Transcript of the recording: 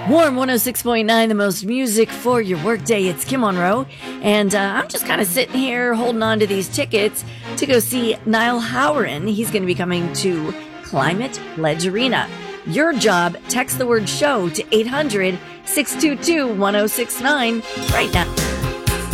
Warm 106.9, the most music for your workday. It's Kim Monroe, and I'm just kind of sitting here holding on to these tickets to go see Niall Horan. He's going to be coming to Climate Pledge Arena. Your job, text the word show to 800-622-1069 right now.